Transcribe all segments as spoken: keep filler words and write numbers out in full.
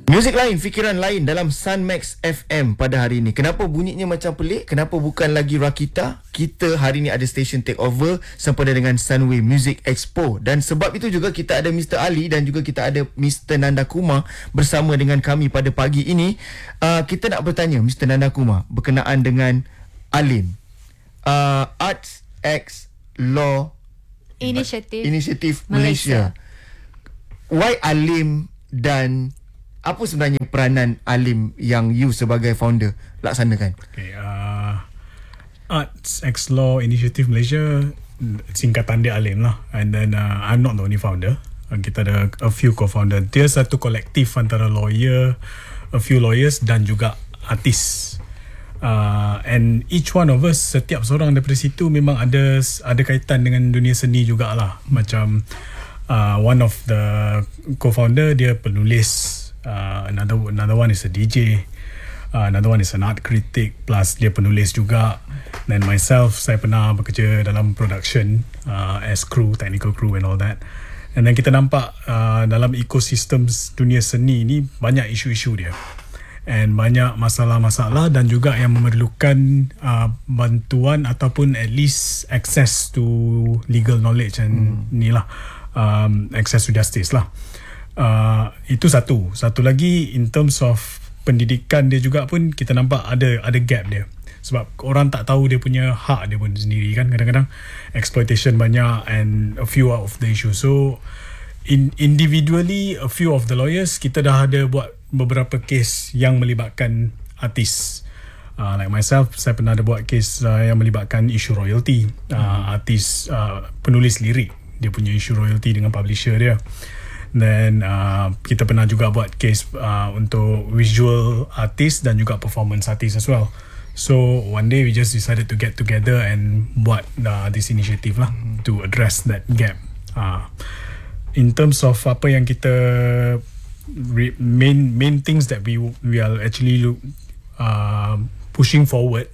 Muzik lain, fikiran lain dalam Sunmax F M pada hari ini. Kenapa bunyinya macam pelik? Kenapa bukan lagi Rakita? Kita hari ini ada station takeover sempena dengan Sunway Music Expo. Dan sebab itu juga kita ada Mister Ali dan juga kita ada Mister Nanda Kumar bersama dengan kami pada pagi ini. Uh, kita nak bertanya Mister Nanda Kumar berkenaan dengan Alim. Uh, Arts X Law Initiative, Initiative Malaysia. Malaysia. Why Alim dan apa sebenarnya peranan Alim yang you sebagai founder laksanakan? Okay, uh, Arts X Law Initiative Malaysia, singkatan dia Alim lah. And then uh, I'm not the only founder. Uh, kita ada a few co-founder. Dia satu kolektif antara lawyer, a few lawyers dan juga artis. Uh, and each one of us, setiap seorang daripada situ memang ada ada kaitan dengan dunia seni jugalah. Macam uh, one of the co-founder dia penulis. Uh, another another one is a D J, uh, another one is an art critic, plus dia penulis juga. Then myself, saya pernah bekerja dalam production uh, as crew, technical crew and all that. And then kita nampak uh, dalam ekosistem dunia seni ni banyak isu-isu dia, and banyak masalah-masalah dan juga yang memerlukan uh, bantuan ataupun at least access to legal knowledge and hmm. ni lah, um, access to justice lah. Uh, itu satu. Satu lagi in terms of pendidikan dia juga pun kita nampak ada ada gap dia. Sebab orang tak tahu dia punya hak dia pun sendiri kan. Kadang-kadang exploitation banyak and a few of the issues. So in individually a few of the lawyers kita dah ada buat beberapa kes yang melibatkan artis. Uh, like myself, saya pernah ada buat kes uh, yang melibatkan isu royalty. Uh, artis uh, penulis lirik, dia punya isu royalty dengan publisher dia. Then uh, kita pernah juga buat case uh, untuk visual artist dan juga performance artist as well. So one day we just decided to get together and buat uh, this initiative lah mm-hmm. to address that gap. Uh, in terms of apa yang kita re- main main things that we we are actually uh, pushing forward.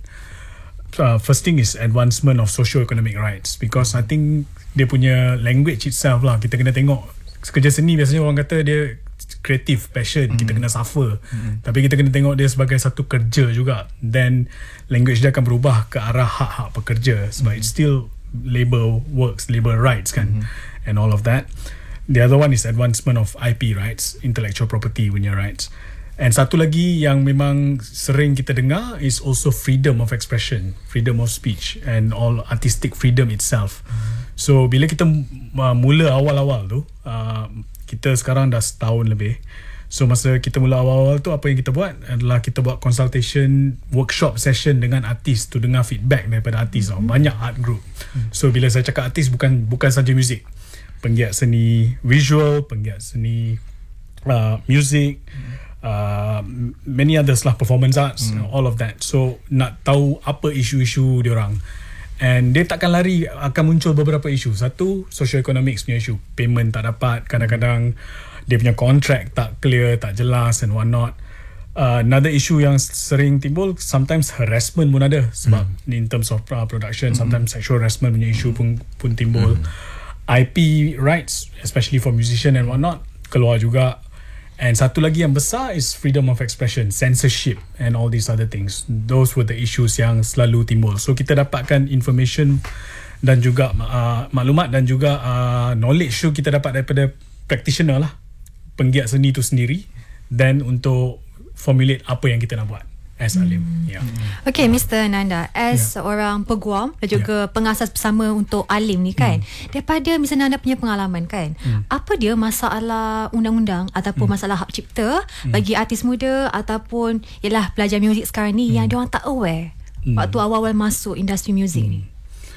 Uh, first thing is advancement of socio-economic rights, because I think dia punya language itself lah, kita kena tengok. Kerja seni biasanya orang kata dia creative, passion, mm. kita kena suffer. Mm. Tapi kita kena tengok dia sebagai satu kerja juga. Then language dia akan berubah ke arah hak-hak pekerja, sebab mm. it's still labor works, labor rights kan, mm. and all of that. The other one is advancement of I P rights, intellectual property punya rights. And satu lagi yang memang sering kita dengar is also freedom of expression, freedom of speech and all artistic freedom itself. Mm. So bila kita uh, mula awal-awal tu, uh, kita sekarang dah setahun lebih. So masa kita mula awal-awal tu, apa yang kita buat adalah kita buat consultation, workshop session dengan artis tu, dengar feedback daripada artis. Mm-hmm. Banyak art group. Mm. So bila saya cakap artis, bukan bukan saja muzik, penggiat seni visual, penggiat seni uh, muzik, mm. uh, many others lah, performance arts, mm. all of that. So nak tahu apa isu-isu diorang. And dia takkan lari, akan muncul beberapa isu. Satu, socio-economics punya isu, payment tak dapat, kadang-kadang dia punya contract tak clear, tak jelas and what not. Uh, another issue yang sering timbul, sometimes harassment pun ada, sebab mm. in terms of uh, production, mm. sometimes sexual harassment punya isu pun, pun timbul. mm. I P rights, especially for musician and what not, keluar juga. And satu lagi yang besar is freedom of expression, censorship and all these other things. Those were the issues yang selalu timbul. So kita dapatkan information dan juga uh, maklumat dan juga uh, knowledge tu kita dapat daripada practitioner lah, penggiat seni tu sendiri, dan untuk formulate apa yang kita nak buat as Alim. Hmm. Yeah. Okay, Mister Nanda, as yeah. seorang peguam dan juga yeah. pengasas bersama untuk Alim ni kan, hmm. daripada Mister Nanda punya pengalaman kan, hmm. apa dia masalah undang-undang ataupun hmm. masalah hak cipta hmm. bagi artis muda ataupun ialah pelajar muzik sekarang ni hmm. yang diorang tak aware hmm. waktu awal-awal masuk industri muzik hmm. ni?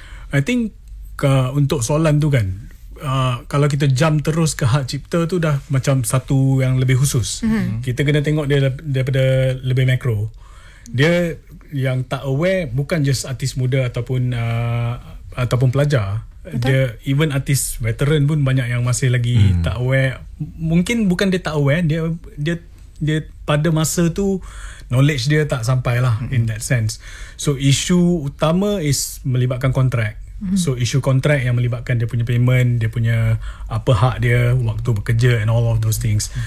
I think uh, untuk soalan tu kan, Uh, kalau kita jump terus ke hak cipta tu dah macam satu yang lebih khusus. Mm-hmm. Kita kena tengok dia daripada lebih makro. Dia yang tak aware bukan just artis muda ataupun uh, ataupun pelajar. Betul? Dia even artis veteran pun banyak yang masih lagi mm. tak aware. Mungkin bukan dia tak aware, dia dia dia pada masa tu knowledge dia tak sampai lah, mm-hmm. in that sense. So isu utama is melibatkan kontrak. Mm-hmm. So isu kontrak yang melibatkan dia punya payment, dia punya apa hak dia waktu bekerja and all of those things. Mm-hmm.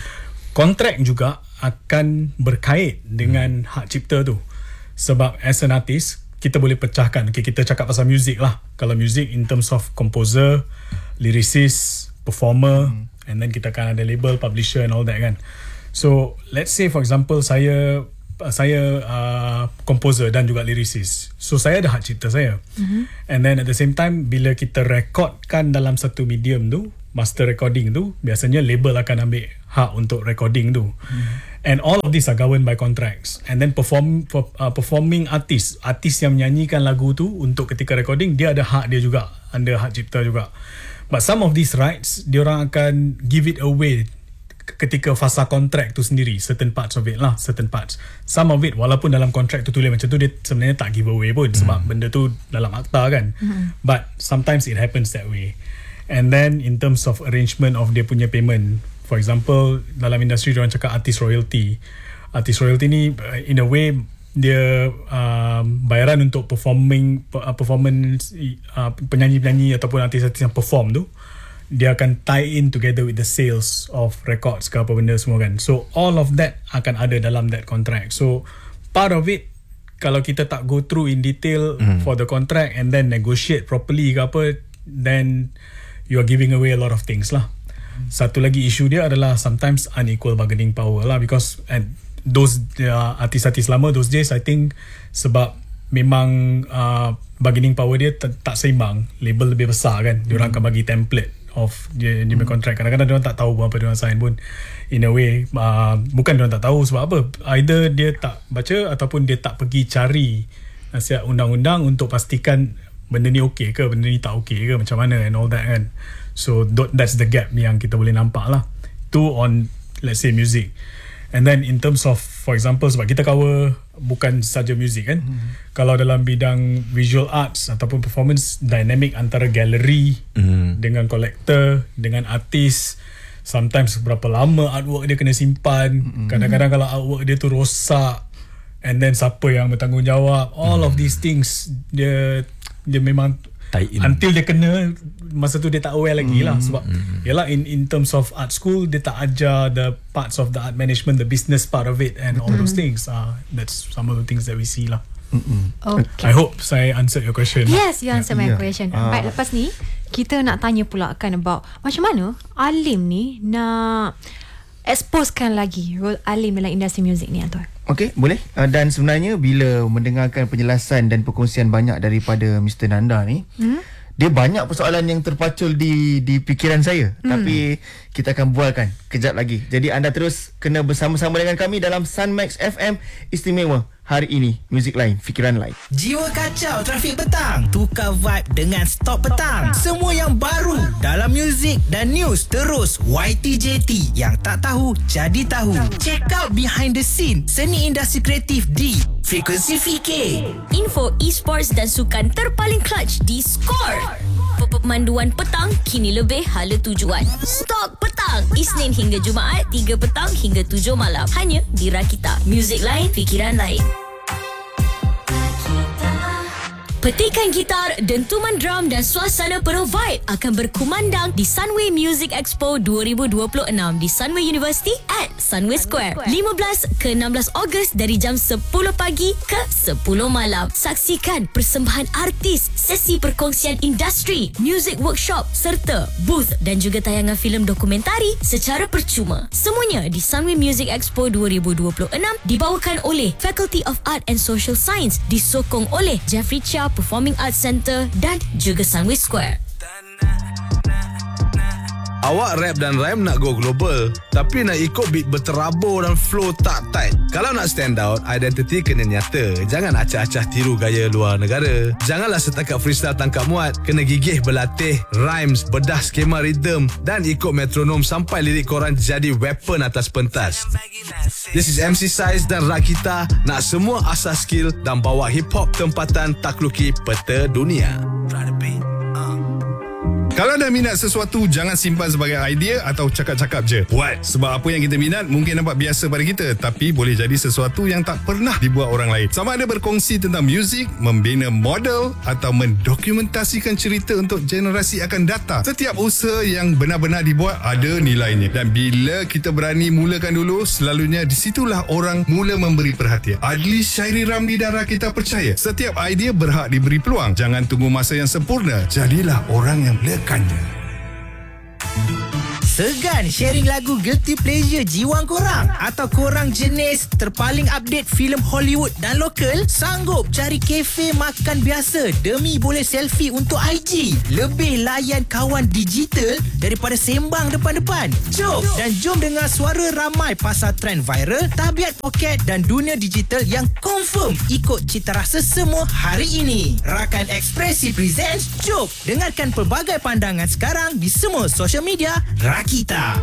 kontrak juga akan berkait dengan hak cipta tu. Sebab as an artist, kita boleh pecahkan. Okay, kita cakap pasal music lah. Kalau music in terms of composer, lyricist, performer, hmm. and then kita akan ada label, publisher and all that kan. So let's say for example saya saya uh, composer dan juga lyricist. So saya ada hak cipta saya. Mm-hmm. And then at the same time bila kita recordkan dalam satu medium tu, master recording tu, biasanya label akan ambil hak untuk recording tu. Mm-hmm. And all of these are governed by contracts. And then perform uh, performing artist, artist yang menyanyikan lagu tu untuk ketika recording, dia ada hak dia juga, under hak cipta juga. But some of these rights, diorang akan give it away ketika fasa kontrak tu sendiri, certain parts of it lah, certain parts. Some of it walaupun dalam kontrak tu tulis macam tu, dia sebenarnya tak give away pun, sebab mm. benda tu dalam akta kan. Mm. But sometimes it happens that way. And then in terms of arrangement of dia punya payment, for example dalam industri diorang cakap artist royalty. Artist royalty ni in a way dia uh, bayaran untuk performing uh, performance uh, penyanyi-penyanyi ataupun artis-artis yang perform tu, dia akan tie in together with the sales of records ke apa benda semua kan. So all of that akan ada dalam that contract. So part of it, kalau kita tak go through in detail mm. for the contract and then negotiate properly ke apa, then you are giving away a lot of things lah. Satu lagi isu dia adalah sometimes unequal bargaining power lah, because and those uh, artis-artis lama those days, I think sebab memang uh, bargaining power dia t- tak seimbang, label lebih besar kan, diorang mm. akan bagi template of dia dia hmm. kontrak. Kadang-kadang diorang tak tahu apa diorang sign pun. In a way uh, bukan diorang tak tahu sebab apa, either dia tak baca ataupun dia tak pergi cari nasihat undang-undang untuk pastikan benda ni okey ke, benda ni tak okey ke, macam mana and all that kan. So that's the gap yang kita boleh nampak lah. Tu on let's say music. And then in terms of, for example, sebab kita cover bukan saja music kan, mm. kalau dalam bidang visual arts ataupun performance, dynamic antara gallery mm. dengan collector, dengan artis, sometimes berapa lama artwork dia kena simpan, mm. kadang-kadang kalau artwork dia tu rosak, and then siapa yang bertanggungjawab, all mm. of these things dia dia memang until dia kena, masa tu dia tak aware lagi mm. lah. Sebab mm. yalah in in terms of art school, dia tak ajar the parts of the art management, the business part of it and all mm. those things. uh, That's some of the things that we see lah. Mm-mm. Okay. I hope saya answered your question. Yes, you answered yeah. my yeah. question. uh. Baik, lepas ni kita nak tanya pula kan about macam mana Alim ni nak exposekan lagi role Alim dalam industri muzik ni, Anton. Okey, boleh. Uh, dan sebenarnya bila mendengarkan penjelasan dan perkongsian banyak daripada Mister Nanda ni, hmm? dia banyak persoalan yang terpacul di di fikiran saya. Hmm. Tapi kita akan bualkan kejap lagi. Jadi anda terus kena bersama-sama dengan kami dalam Sunmax F M istimewa hari ini. Muzik lain, fikiran lain. Jiwa kacau trafik petang, tukar vibe dengan Stop Petang. Semua yang baru dalam muzik dan news, terus Y T J T, yang tak tahu jadi tahu. Check out behind the scene seni industri kreatif di Frekuensi F K. Info e-sports dan sukan terpaling clutch di Score. Pemanduan petang kini lebih hala tujuan. Stop Petang, Isnin hingga Jumaat tiga petang hingga tujuh malam. Hanya di Rakita. Muzik lain, fikiran lain. Petikan gitar, dentuman drum dan suasana penuh vibe akan berkumandang di Sunway Music Expo dua ribu dua puluh enam di Sunway University at Sunway Square, lima belas ke enam belas Ogos dari jam sepuluh pagi ke sepuluh malam. Saksikan persembahan artis, sesi perkongsian industri, music workshop serta booth dan juga tayangan filem dokumentari secara percuma. Semuanya di Sunway Music Expo dua ribu dua puluh enam dibawakan oleh Faculty of Art and Social Science, disokong oleh Jeffrey Chia Performing Arts Center dan juga Sunway Square. Awak rap dan rhyme nak go global, tapi nak ikut beat berterabur dan flow tak tight. Kalau nak stand out, identity kena nyata. Jangan acah-acah tiru gaya luar negara. Janganlah setakat freestyle tangkap muat. Kena gigih berlatih rhymes, bedah skema rhythm dan ikut metronom sampai lirik korang jadi weapon atas pentas. This is M C Size dan Rakita. Nak semua asas skill dan bawa hip hop tempatan takluki peta dunia. Kalau dah minat sesuatu, jangan simpan sebagai idea atau cakap-cakap je. Buat. Sebab apa yang kita minat mungkin nampak biasa pada kita, tapi boleh jadi sesuatu yang tak pernah dibuat orang lain. Sama ada berkongsi tentang muzik, membina model atau mendokumentasikan cerita untuk generasi akan datang. Setiap usaha yang benar-benar dibuat ada nilainya. Dan bila kita berani mulakan dulu, selalunya di situlah orang mula memberi perhatian. Adli, Syairi Ramli dan Rakita percaya setiap idea berhak diberi peluang. Jangan tunggu masa yang sempurna. Jadilah orang yang melakukannya. Segan sharing lagu Guilty Pleasure jiwang korang? Atau korang jenis terpaling update filem Hollywood dan lokal? Sanggup cari kafe makan biasa demi boleh selfie untuk I G? Lebih layan kawan digital daripada sembang depan-depan? Jom dan jom dengar suara ramai pasal trend viral, tabiat poket dan dunia digital yang confirm ikut cita rasa semua hari ini. Rakan Ekspresi presents Jom. Dengarkan pelbagai pandangan sekarang di semua social media Rakita.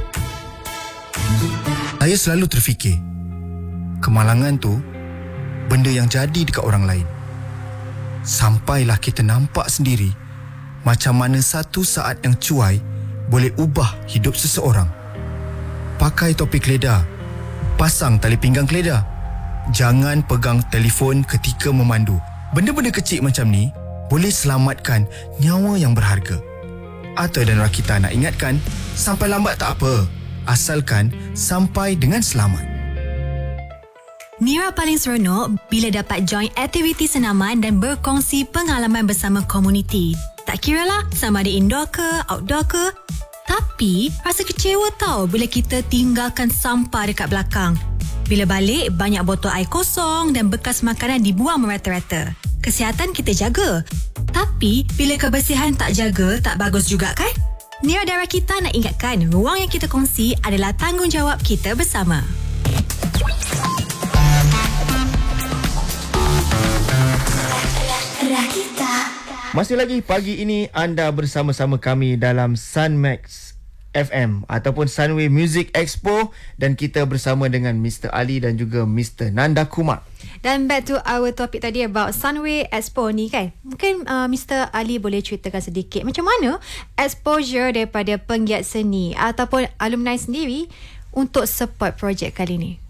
Saya selalu terfikir, kemalangan tu benda yang jadi dekat orang lain. Sampailah kita nampak sendiri macam mana satu saat yang cuai boleh ubah hidup seseorang. Pakai topi keledar, pasang tali pinggang keledar, jangan pegang telefon ketika memandu. Benda-benda kecil macam ni boleh selamatkan nyawa yang berharga. Ata dan Rakita nak ingatkan, sampai lambat tak apa, asalkan sampai dengan selamat. Nira paling seronok bila dapat join aktiviti senaman dan berkongsi pengalaman bersama komuniti. Tak kiralah sama ada indoor ke, outdoor ke. Tapi, rasa kecewa tau bila kita tinggalkan sampah dekat belakang. Bila balik, banyak botol air kosong dan bekas makanan dibuang merata-rata. Kesihatan kita jaga. Tapi, bila kebersihan tak jaga, tak bagus juga kan? Nira dan Rakita nak ingatkan, ruang yang kita kongsi adalah tanggungjawab kita bersama. Rakita. Masih lagi pagi ini anda bersama-sama kami dalam Sunmax F M ataupun Sunway Music Expo dan kita bersama dengan Mister Ali dan juga Mister Nanda Kumar. Dan back to our topic tadi about Sunway Expo ni kan. Mungkin uh, Mister Ali boleh ceritakan sedikit macam mana exposure daripada penggiat seni ataupun alumni sendiri untuk support projek kali ni.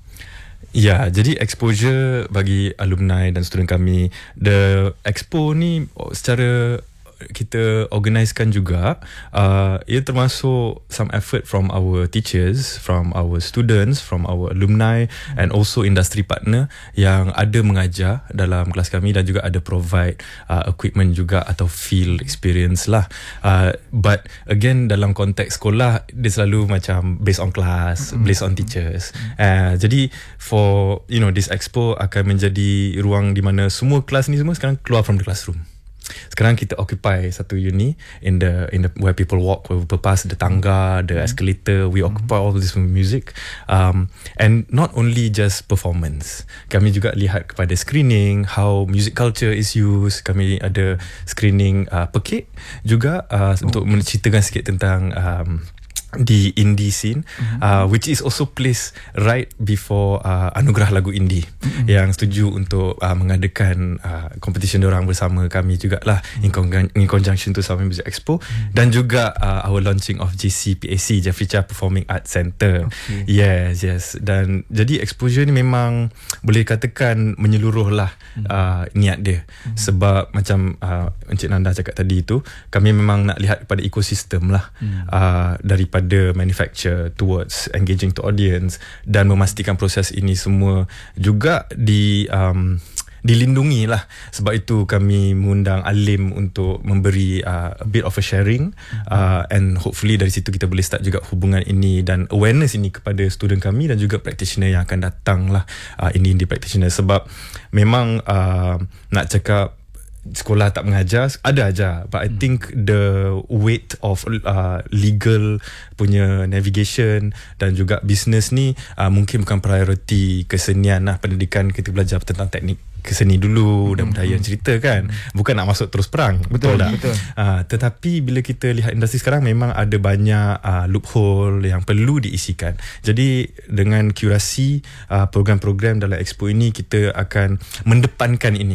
Ya, jadi exposure bagi alumni dan student kami, the expo ni secara kita organisekan juga, uh, ia termasuk some effort from our teachers, from our students, from our alumni and also industry partner yang ada mengajar dalam kelas kami dan juga ada provide uh, equipment juga atau field experience lah. Uh, but again dalam konteks sekolah dia selalu macam based on class, mm-hmm. based on teachers. Uh, jadi for you know this expo akan menjadi ruang di mana semua kelas ni semua sekarang keluar from the classroom. Sekarang kita occupy satu uni in the in the where people walk, where people pass the tangga, the escalator. We occupy all this music, um, and not only just performance. Kami juga lihat kepada screening, how music culture is used. Kami ada screening uh, pekik juga uh, oh. untuk menceritakan sikit tentang um, di indie scene, mm-hmm. uh, which is also placed right before uh, anugerah lagu indie, mm-hmm. yang setuju untuk uh, mengadakan uh, competition diorang bersama kami jugalah, mm-hmm. in, con- in conjunction to Sunway Music Expo, mm-hmm. dan juga uh, our launching of J C P A C, Jeffrey Chia Performing Arts Centre. Okay. Yes, yes. Dan jadi exposure ni memang boleh katakan menyeluruh lah, mm-hmm. uh, niat dia, mm-hmm. sebab macam uh, Encik Nanda cakap tadi tu, kami memang nak lihat kepada ekosistem lah, mm-hmm. uh, daripada pada manufacture towards engaging to audience dan memastikan proses ini semua juga di um, dilindungi lah. Sebab itu kami mengundang Alim untuk memberi uh, a bit of a sharing, uh, and hopefully dari situ kita boleh start juga hubungan ini dan awareness ini kepada student kami dan juga practitioner yang akan datang lah, uh, indie-indie practitioner. Sebab memang uh, nak cakap sekolah tak mengajar, ada aja, but I think the weight of uh, legal punya navigation dan juga business ni uh, mungkin bukan priority kesenian lah. Pendidikan kita belajar tentang teknik keseni dulu, dan budaya hmm. cerita kan, bukan nak masuk terus perang, betul, betul tak? Betul. Uh, tetapi bila kita lihat industri sekarang memang ada banyak uh, loophole yang perlu diisikan. Jadi dengan kurasi uh, program-program dalam expo ini, kita akan mendepankan ini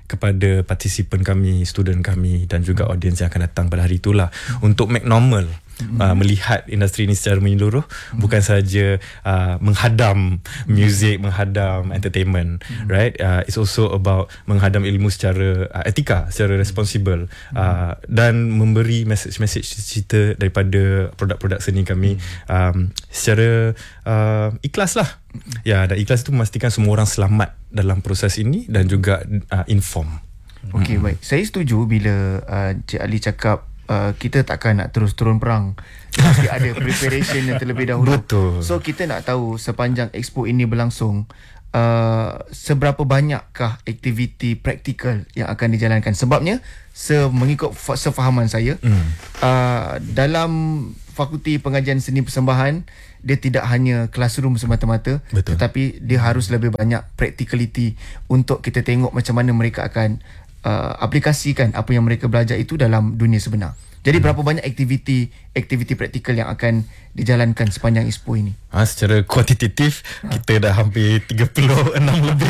kepada partisipan kami, student kami dan juga audience yang akan datang pada hari itulah untuk make normal Mm-hmm. Uh, melihat industri ini secara menyeluruh, mm-hmm. bukan sahaja uh, menghadam music, menghadam entertainment, mm-hmm. right? Uh, it's also about menghadam ilmu secara uh, etika, secara responsible, mm-hmm. uh, dan memberi message-message cerita daripada produk-produk seni kami mm-hmm. um, secara uh, ikhlas lah. Mm-hmm. Ya, dan ikhlas itu memastikan semua orang selamat dalam proses ini dan juga uh, inform. Okey, mm-hmm. baik. Saya setuju bila uh, Cik Ali cakap Uh, kita takkan nak terus turun perang. Mesti ada preparation yang terlebih dahulu. Betul. So kita nak tahu sepanjang expo ini berlangsung, uh, seberapa banyakkah aktiviti praktikal yang akan dijalankan. Sebabnya semengikut fa- sefahaman saya mm. uh, dalam Fakulti Pengajian Seni Persembahan, dia tidak hanya classroom semata-mata. Betul. Tetapi dia harus lebih banyak practicality untuk kita tengok macam mana mereka akan Uh, aplikasikan apa yang mereka belajar itu dalam dunia sebenar. Jadi hmm. berapa banyak aktiviti aktiviti praktikal yang akan dijalankan sepanjang expo ini? Ha, secara kuantitatif ha. kita dah hampir tiga puluh enam lebih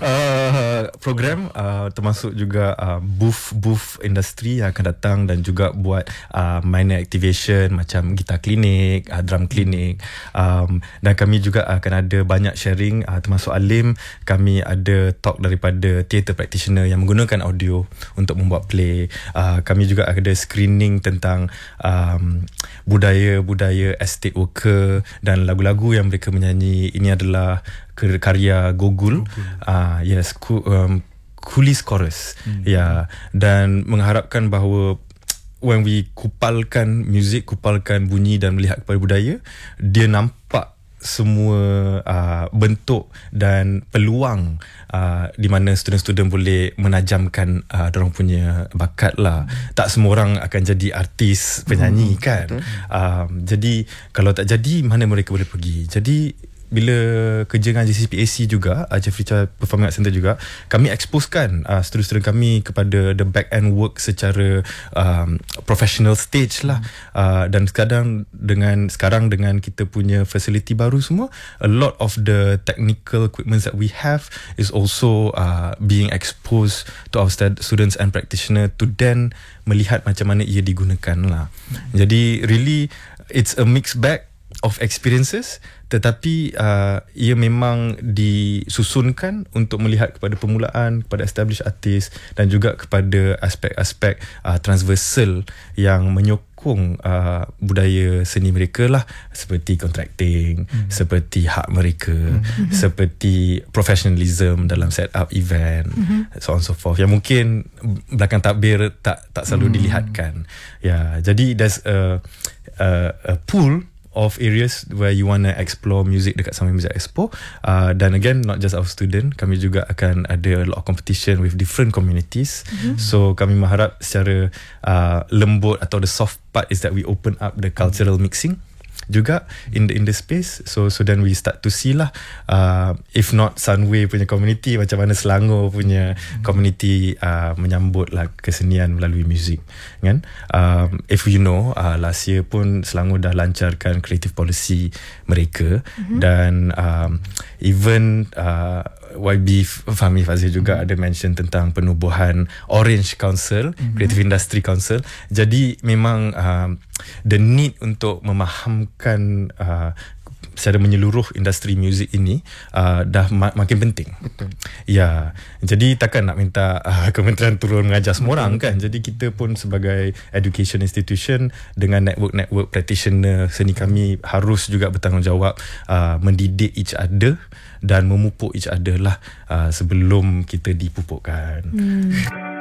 uh, program, uh, termasuk juga uh, booth-booth industri yang akan datang dan juga buat uh, minor activation macam gitar klinik, uh, drum klinik, um, dan kami juga akan ada banyak sharing, uh, termasuk Alim. Kami ada talk daripada theatre practitioner yang menggunakan audio untuk membuat play. Uh, kami juga ada screening tentang um, budaya-budaya estate worker dan lagu-lagu yang mereka menyanyi. Ini adalah karya Gogul. Ah uh, yes, ku, um, Kulis Chorus. Hmm. Ya, yeah. Dan mengharapkan bahawa when we kupalkan muzik, kupalkan bunyi dan melihat kepada budaya, dia nampak semua uh, bentuk dan peluang uh, di mana student-student boleh menajamkan uh, dorang punya bakat lah. Tak semua orang akan jadi artis penyanyi hmm, kan. Uh, jadi kalau tak jadi, mana mereka boleh pergi. Jadi bila kerja dengan J C P A C juga, uh, Jeffrey Chow Performing Arts Center juga, kami exposekan uh, student-student kami kepada the back end work secara um, professional stage lah. Uh, dan sekarang dengan sekarang dengan kita punya facility baru semua, a lot of the technical equipment that we have is also uh, being exposed to our students and practitioner to then melihat macam mana ia digunakan lah. Jadi really it's a mixed bag of experiences, tetapi uh, ia memang disusunkan untuk melihat kepada permulaan, kepada established artist dan juga kepada aspek-aspek uh, transversal yang menyokong uh, budaya seni mereka lah, seperti contracting, mm. seperti hak mereka, mm. seperti professionalism dalam set up event, mm-hmm. so on so forth, yang mungkin belakang takbir tak tak selalu mm. dilihatkan. Ya, jadi there's a, a, a pool of areas where you want to explore music dekat Sunway Music Expo. Uh, dan again, not just our student, kami juga akan ada a lot of competition with different communities. Mm-hmm. So kami mengharap secara uh, lembut atau the soft part is that we open up the cultural mixing juga in the in the space. So so then we start to see lah, uh, if not Sunway punya community, macam mana Selangor punya mm-hmm. community uh, menyambut lah kesenian melalui muzik kan. Um, if you know, uh, last year pun Selangor dah lancarkan creative policy mereka, mm-hmm. dan um, even uh, Y B Fahmi Fazil juga mm-hmm. ada mention tentang penubuhan Orange Council, mm-hmm. Creative Industry Council. Jadi memang uh, the need untuk memahamkan uh, secara menyeluruh industri muzik ini uh, dah ma- makin penting. Betul. Ya, jadi takkan nak minta uh, kementerian turun mengajar semua orang kan. Jadi kita pun sebagai education institution dengan network-network practitioner seni kami harus juga bertanggungjawab uh, mendidik each other dan memupuk each other lah uh, sebelum kita dipupukkan. Hmm.